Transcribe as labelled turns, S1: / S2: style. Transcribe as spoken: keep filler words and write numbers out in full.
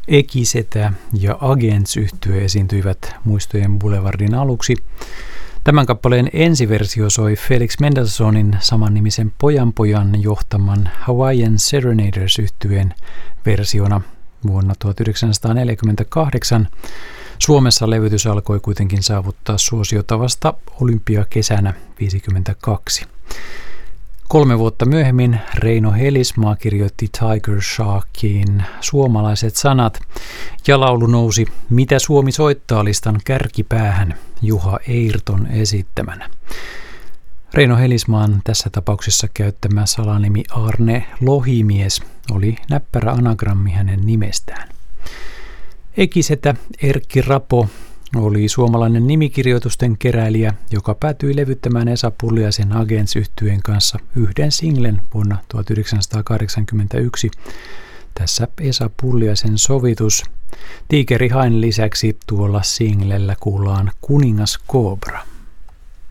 S1: Ekisetä ja Agents-yhtye esiintyivät Muistojen Boulevardin aluksi. Tämän kappaleen ensiversio soi Felix Mendelssohnin samannimisen pojanpojan johtaman Hawaiian Serenaders-yhtyeen versiona vuonna tuhatyhdeksänsataaneljäkymmentäkahdeksan. Suomessa levytys alkoi kuitenkin saavuttaa suosiota vasta olympiakesänä viisikymmentäkaksi. Kolme vuotta myöhemmin Reino Helismaa kirjoitti Tiger Sharkiin suomalaiset sanat ja laulu nousi Mitä Suomi soittaa -listan kärkipäähän Juha Eirton esittämänä. Reino Helismaan tässä tapauksessa käyttämä salanimi Arne Lohimies oli näppärä anagrammi hänen nimestään. Ekisetä Erkki Rapo oli suomalainen nimikirjoitusten keräilijä, joka päätyi levyttämään Esa Pulliaisen Agents-yhtyeen kanssa yhden singlen vuonna tuhatyhdeksänsataakahdeksankymmentäyksi. Tässä Esa Pulliaisen sovitus. Tiikeri Hain lisäksi tuolla singlellä kuullaan Kuningas Koobra.